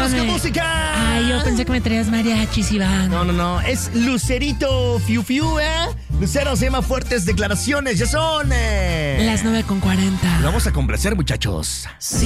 ¡Vámonos con música! Ay, yo pensé que me traías mariachis, Iván. No. Es Lucerito Fiu Fiu, Lucero se llama Fuertes Declaraciones. Ya son... Las 9:40. Vamos a complacer, muchachos. Sí.